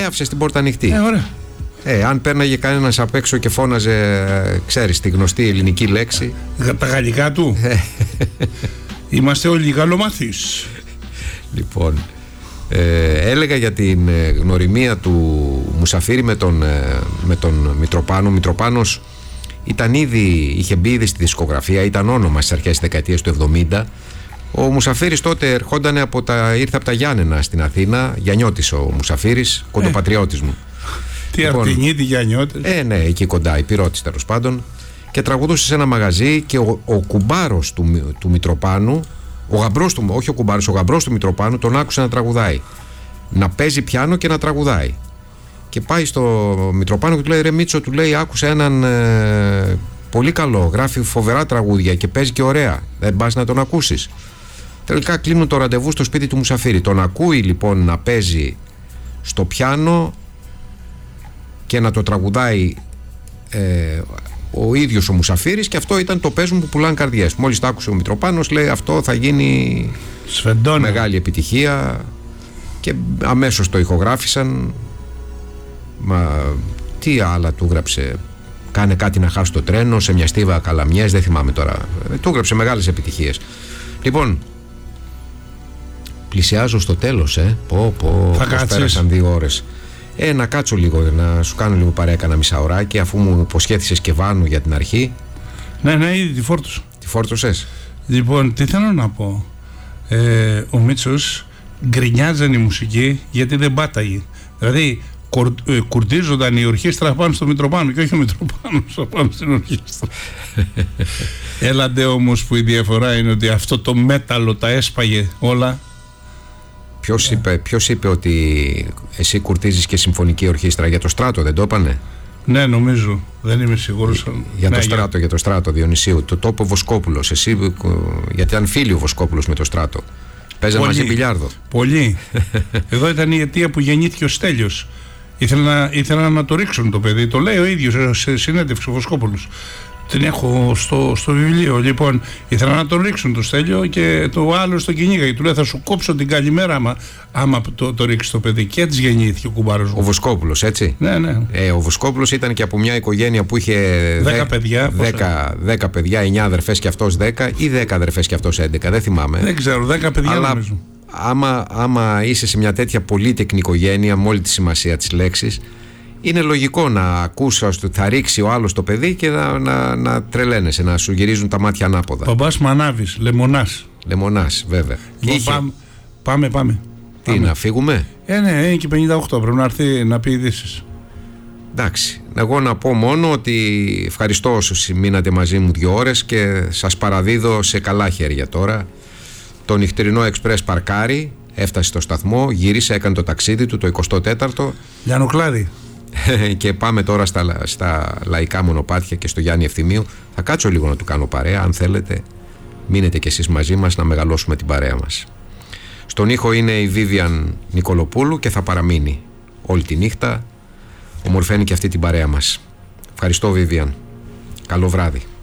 άφησε την πόρτα ανοιχτή. Ωραία. Αν πέρναγε κανένας απ' έξω και φώναζε, ξέρεις, τη γνωστή ελληνική λέξη. Τα γαλλικά του. Είμαστε όλοι καλομαθείς. Λοιπόν, έλεγα για την γνωριμία του Μουσαφίρη με τον Μητροπάνο. Μητροπάνος είχε μπει ήδη στη δισκογραφία, ήταν όνομα στις αρχές της δεκαετίας του 70. Ο Μουσαφίρης τότε ήρθε από τα Γιάννενα στην Αθήνα, Γιαννιώτης ο Μουσαφίρης, κοντοπατριώτης μου. Τι Αρτινή, τι Γιαννιώτης. Ναι, εκεί κοντά, Υπηρώτης τέλος πάντων. Και τραγουδούσε σε ένα μαγαζί και ο κουμπάρος του Μητροπάνου, ο γαμπρός του Μητροπάνου τον άκουσε να τραγουδάει. Να παίζει πιάνο και να τραγουδάει. Και πάει στο Μητροπάνο και του λέει: ρε Μίτσο, του λέει, άκουσε έναν πολύ καλό, γράφει φοβερά τραγούδια και παίζει και ωραία. Δεν πας να τον ακούσεις? Τελικά κλείνουν το ραντεβού στο σπίτι του Μουσαφίρη. Τον ακούει λοιπόν να παίζει στο πιάνο και να το τραγουδάει ο ίδιος ο Μουσαφίρης, και αυτό ήταν το «Πες μου» που πουλάνε καρδιές. Μόλις το άκουσε ο Μητροπάνος, λέει αυτό θα γίνει μεγάλη επιτυχία, και αμέσως το ηχογράφησαν. Μα τι άλλα του γράψε? Κάνε κάτι να χάσει το τρένο, σε μια στίβα Καλαμιές, δεν θυμάμαι τώρα. Του γράψε μεγάλες επιτυχίες. Λοιπόν, πλησιάζω στο τέλος. Θα πέρασαν 2 ώρες. Να κάτσω λίγο, να σου κάνω λίγο παρέα, κάνα μισάωράκι, αφού μου υποσχέθησες και Βάνου για την αρχή. Ναι, ήδη τη φόρτωσα. Τη φόρτωσες? Λοιπόν, τι θέλω να πω. Ο Μίτσος γκρινιάζαν η μουσική γιατί δεν πάταγε. Δηλαδή, κουρτίζονταν η ορχήστρα πάνω στο Μητροπάνο και όχι ο Μητροπάνος πάνω στην ορχήστρα. Έλαντε όμως, που η διαφορά είναι ότι αυτό το μέταλλο τα έσπαγε όλα. Ποιος είπε ότι εσύ κουρτίζεις και συμφωνική ορχήστρα? Για το Στράτο δεν το είπανε? Ναι, νομίζω, δεν είμαι σίγουρος. Για το Στράτο Διονυσίου, το τόπο Βοσκόπουλος. Εσύ, γιατί ήταν φίλοι ο Βοσκόπουλος με το Στράτο. Παίζανε μαζί μπιλιάρδο. Πολύ. Εδώ ήταν η αιτία που γεννήθηκε ο Στέλιος. Ήθελα να το ρίξουν το παιδί. Το λέει ο ίδιος σε συνέντευξη ο Βοσκόπουλος. Την έχω στο βιβλίο. Λοιπόν, ήθελα να τον ρίξουν το Στέλιο και το άλλο στο κυνήγαγε. Του λέει: θα σου κόψω την καλημέρα άμα το ρίξει το παιδί. Και έτσι γεννήθηκε ο κουμπάρος μου. Ο Βοσκόπουλος, έτσι. Ναι. Ο Βοσκόπουλος ήταν και από μια οικογένεια που είχε 10 παιδιά. 10 παιδιά, 9 αδερφές και αυτός 10, ή 10 αδερφές και αυτός 11. Δεν θυμάμαι. Δεν ξέρω, 10 παιδιά. Αλλά νομίζω. Άμα είσαι σε μια τέτοια πολύτεκνη οικογένεια, με όλη τη σημασία της λέξης, είναι λογικό να ακούσει ότι θα ρίξει ο άλλος το παιδί και να τρελαίνεσαι, να σου γυρίζουν τα μάτια ανάποδα. Παπάς Μανάβης, Λεμονάς, βέβαια. Πάμε. Τι, να φύγουμε? Ναι, είναι και 58, πρέπει να έρθει να πει ειδήσεις. Εντάξει, εγώ να πω μόνο ότι ευχαριστώ όσους μείνατε μαζί μου 2 ώρες και σας παραδίδω σε καλά χέρια τώρα. Το νυχτερινό εξπρές παρκάρι, έφτασε στο σταθμό, γύρισε, έκανε το ταξίδι του, το 24ο. Λιανοκλάδη. Και πάμε τώρα στα λαϊκά μονοπάτια και στο Γιάννη Ευθυμίου. Θα κάτσω λίγο να του κάνω παρέα. Αν θέλετε, μείνετε κι εσείς μαζί μας να μεγαλώσουμε την παρέα μας. Στον ήχο είναι η Βίβιαν Νικολοπούλου και θα παραμείνει όλη τη νύχτα. Ομορφαίνει και αυτή την παρέα μας. Ευχαριστώ, Βίβιαν. Καλό βράδυ.